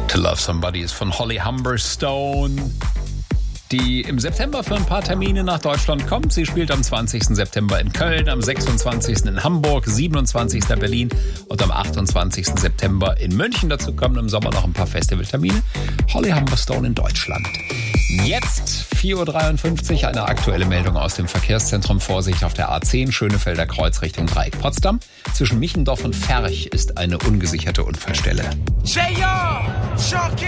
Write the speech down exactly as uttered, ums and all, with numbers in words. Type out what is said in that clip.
To Love Somebody ist von Holly Humberstone, die im September für ein paar Termine nach Deutschland kommt. Sie spielt am zwanzigsten September in Köln, am sechsundzwanzigsten in Hamburg, siebenundzwanzigsten in Berlin und am achtundzwanzigsten September in München. Dazu kommen im Sommer noch ein paar Festivaltermine. Holly Humberstone in Deutschland. Jetzt vier Uhr dreiundfünfzig, eine aktuelle Meldung aus dem Verkehrszentrum. Vorsicht auf der A zehn, Schönefelder Kreuz Richtung Dreieck Potsdam. Zwischen Michendorf und Ferch ist eine ungesicherte Unfallstelle.